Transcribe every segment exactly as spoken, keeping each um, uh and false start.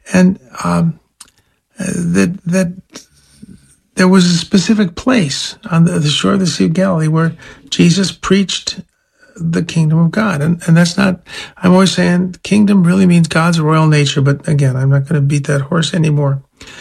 and um, that that there was a specific place on the, the shore of the Sea of Galilee where Jesus preached the kingdom of God. And, and that's not, I'm always saying kingdom really means God's royal nature. But again, I'm not going to beat that horse anymore.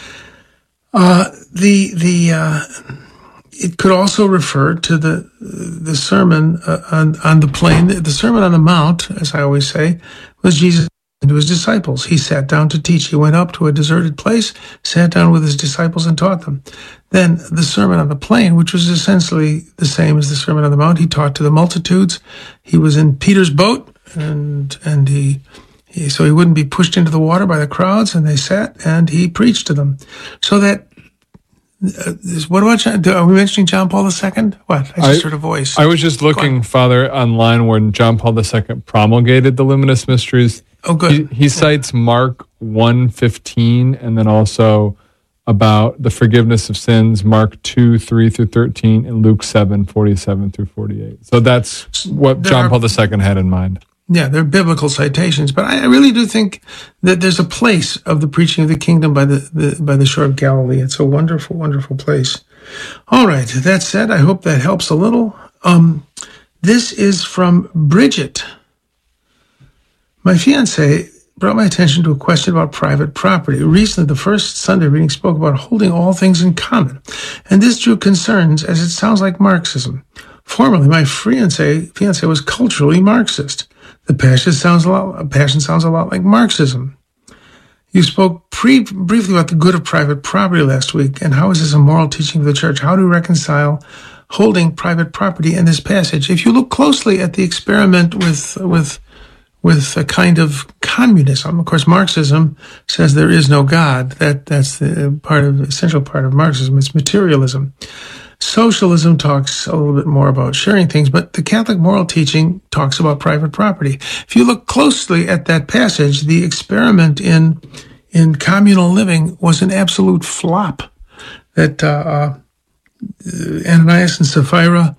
Uh, the, the, uh, it could also refer to the, the sermon uh, on, on the plain. The Sermon on the Mount, as I always say, was Jesus to his disciples. He sat down to teach. He went up to a deserted place, sat down with his disciples and taught them. Then the Sermon on the Plain, which was essentially the same as the Sermon on the Mount, he taught to the multitudes. He was in Peter's boat, and and he, he so he wouldn't be pushed into the water by the crowds, and they sat, and he preached to them. So that, uh, what about, John, are we mentioning John Paul the Second? What? I just I, heard a voice. I was just looking, Father, online when John Paul the Second promulgated the Luminous Mysteries. Oh, good. He, he cites Mark one fifteen, and then also about the forgiveness of sins, Mark two, three through thirteen, and Luke seven, forty-seven through forty-eight. So that's what there John are, Paul the Second had in mind. Yeah, they're biblical citations, but I really do think that there's a place of the preaching of the kingdom by the, the by the shore of Galilee. It's a wonderful, wonderful place. All right, that said, I hope that helps a little. Um, this is from Bridget. My fiance brought my attention to a question about private property. Recently, the first Sunday reading spoke about holding all things in common, and this drew concerns as it sounds like Marxism. Formerly, my fiance, fiance was culturally Marxist. The passion sounds a lot, passion sounds a lot like Marxism. You spoke pre- briefly about the good of private property last week, and how is this a moral teaching of the church? How do we reconcile holding private property in this passage? If you look closely at the experiment with with with a kind of communism. Of course, Marxism says there is no God. That that's the part of essential part of Marxism. It's materialism. Socialism talks a little bit more about sharing things, but the Catholic moral teaching talks about private property. If you look closely at that passage, the experiment in in communal living was an absolute flop. That uh, uh, Ananias and Sapphira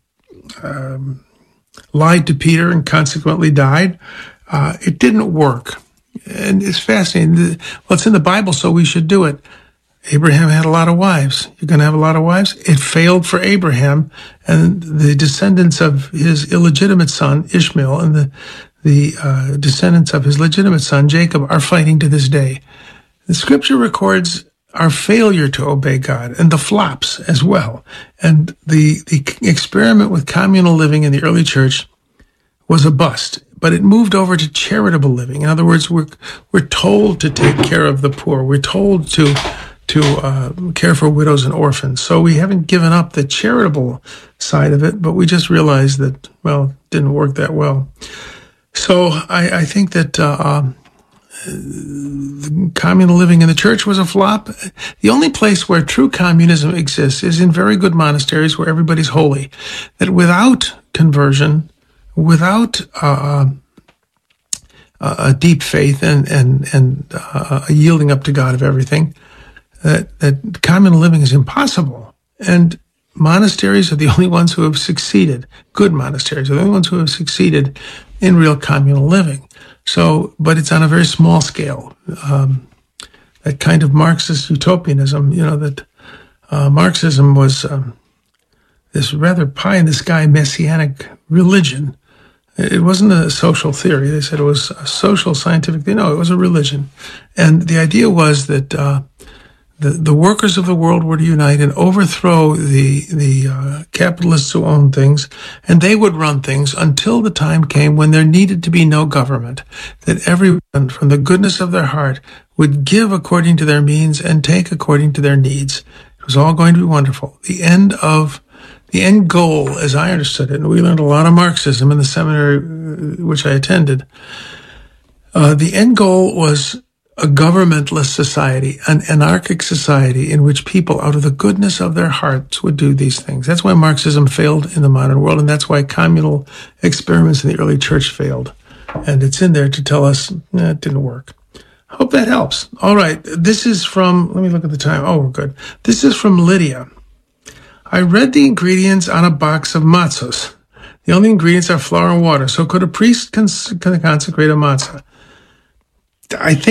Um, lied to Peter and consequently died. Uh, it didn't work. And it's fascinating. Well, it's in the Bible, so we should do it. Abraham had a lot of wives. You're going to have a lot of wives? It failed for Abraham, and the descendants of his illegitimate son, Ishmael, and the, the uh, descendants of his legitimate son, Jacob, are fighting to this day. The scripture records our failure to obey God and the flops as well. And the, the experiment with communal living in the early church was a bust, but it moved over to charitable living. In other words, we're, we're told to take care of the poor. We're told to, to, uh, care for widows and orphans. So we haven't given up the charitable side of it, but we just realized that, well, it didn't work that well. So I, I think that, uh, um, communal living in the church was a flop. The only place where true communism exists is in very good monasteries where everybody's holy. That without conversion, without uh, a deep faith and and and uh, a yielding up to God of everything, that that communal living is impossible. And monasteries are the only ones who have succeeded. Good monasteries are the only ones who have succeeded in real communal living. So, but it's on a very small scale. Um, that kind of Marxist utopianism, you know, that uh, Marxism was um, this rather pie-in-the-sky messianic religion. It wasn't a social theory. They said it was a social scientific thing. No, it was a religion. And the idea was that uh, the, the workers of the world were to unite and overthrow the the uh, capitalists who owned things, and they would run things until the time came when there needed to be no government, that everyone from the goodness of their heart would give according to their means and take according to their needs. It was all going to be wonderful. The end of the end goal, as I understood it, and we learned a lot of Marxism in the seminary which I attended, uh, the end goal was a governmentless society, an anarchic society in which people, out of the goodness of their hearts, would do these things. That's why Marxism failed in the modern world, and that's why communal experiments in the early church failed. And it's in there to tell us eh, it didn't work. I hope that helps. All right, this is from, let me look at the time. Oh, we're good. This is from Lydia. I read the ingredients on a box of matzos. The only ingredients are flour and water. So could a priest cons- consecrate a matzah? I think